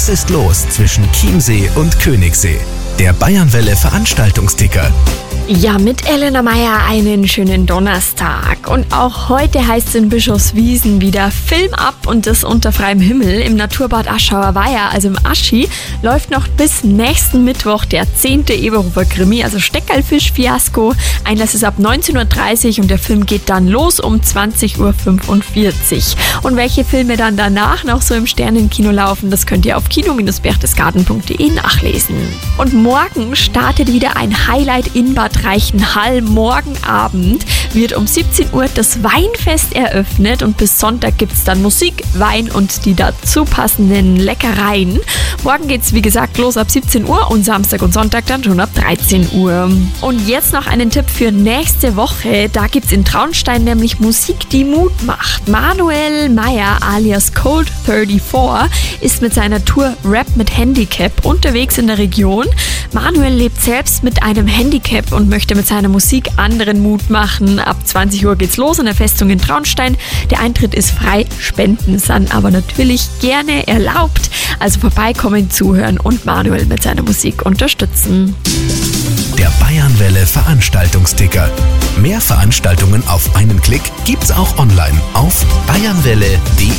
ist los zwischen Chiemsee und Königssee? Der Bayernwelle Veranstaltungsticker. Ja, mit Elena Meier einen schönen Donnerstag. Und auch heute heißt es in Bischofswiesen wieder Film ab und das unter freiem Himmel im Naturbad Aschauer Weiher, also im Aschi, läuft noch bis nächsten Mittwoch der 10. Eberhofer Krimi, also Steckerlfisch-Fiasko. Einlass ist ab 19.30 Uhr und der Film geht dann los um 20.45 Uhr. Und welche Filme dann danach noch so im Sternenkino laufen, das könnt ihr auf kino-berchtesgaden.de nachlesen. Und morgen startet wieder ein Highlight in Bad Reichenhall. Morgen Abend wird um 17 Uhr das Weinfest eröffnet und bis Sonntag gibt es dann Musik, Wein und die dazu passenden Leckereien. Morgen geht es wie gesagt los ab 17 Uhr und Samstag und Sonntag dann schon ab 13 Uhr. Und jetzt noch einen Tipp für nächste Woche. Da gibt es in Traunstein nämlich Musik, die Mut macht. Manuel Meyer alias Cold 34 ist mit seiner Tour Rap mit Handicap unterwegs in der Region. Manuel lebt selbst mit einem Handicap und möchte mit seiner Musik anderen Mut machen. Ab 20 Uhr geht's los in der Festung in Traunstein. Der Eintritt ist frei, Spenden sind aber natürlich gerne erlaubt. Also vorbeikommen, zuhören und Manuel mit seiner Musik unterstützen. Der Bayernwelle Veranstaltungsticker. Mehr Veranstaltungen auf einen Klick gibt's auch online auf bayernwelle.de.